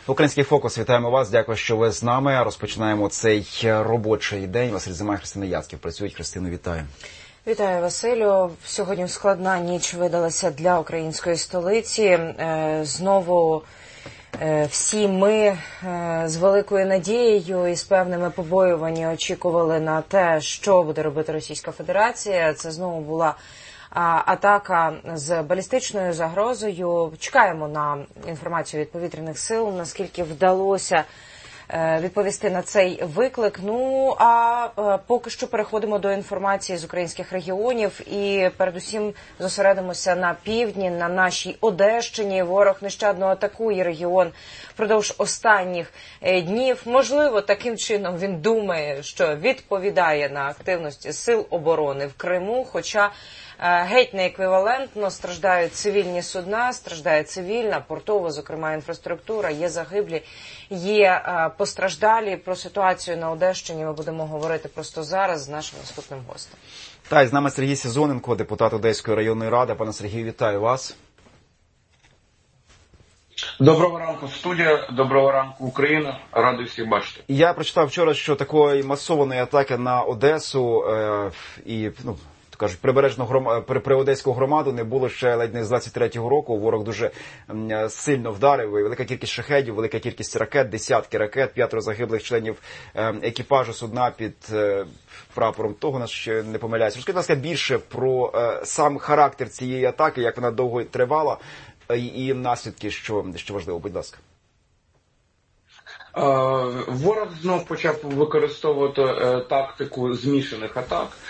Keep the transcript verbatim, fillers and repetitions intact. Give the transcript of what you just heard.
Український фокус, вітаємо вас. Дякую, що ви з нами. Розпочинаємо цей робочий день. Василь Зима і Христина Яцьків працюють. Христину, вітаю. Вітаю, Василю. Сьогодні складна ніч видалася для української столиці. Знову всі ми з великою надією і з певними побоюваннями очікували на те, що буде робити Російська Федерація. Це знову була атака з балістичною загрозою. Чекаємо на інформацію від повітряних сил, наскільки вдалося відповісти на цей виклик. Ну, а поки що переходимо до інформації з українських регіонів і передусім зосередимося на півдні, на нашій Одещині. Ворог нещадно атакує регіон впродовж останніх днів. Можливо, таким чином він думає, що відповідає на активності сил оборони в Криму, хоча геть не еквівалентно, страждають цивільні судна, страждає цивільна, портова, зокрема, інфраструктура, є загиблі, є постраждалі. Про ситуацію на Одещині ми будемо говорити просто зараз з нашим наступним гостем. Так, з нами Сергій Сезоненко, депутат Одеської районної ради. Пане Сергію, вітаю вас. Доброго ранку, студія. Доброго ранку, Україна. Радий всіх бачити. Я прочитав вчора, що такої масованої атаки на Одесу е, і, ну, кажуть, прибережну гром... при, при Одеську громаду не було ще ледь не з двадцять третього року. Ворог дуже м, сильно вдарив. Велика кількість шахедів, велика кількість ракет, десятки ракет, п'ятеро загиблих членів е, екіпажу судна під е, прапором того, нас ще не помиляюся. Розкажіть, будь ласка, більше про е, сам характер цієї атаки, як вона довго тривала, е, і наслідки, що, що важливо, будь ласка. Ворог знов почав використовувати тактику змішаних атак.